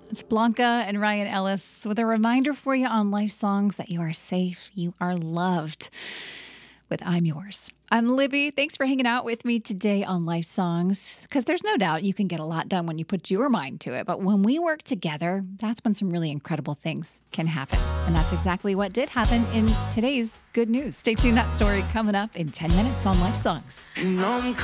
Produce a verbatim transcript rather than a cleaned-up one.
It's Blanca and Ryan Ellis with a reminder for you on Life Songs that you are safe, you are loved. With I'm Yours. I'm Libby. Thanks for hanging out with me today on Life Songs, because there's no doubt you can get a lot done when you put your mind to it. But when we work together, that's when some really incredible things can happen. And that's exactly what did happen in today's good news. Stay tuned. That story coming up in ten minutes on Life Songs.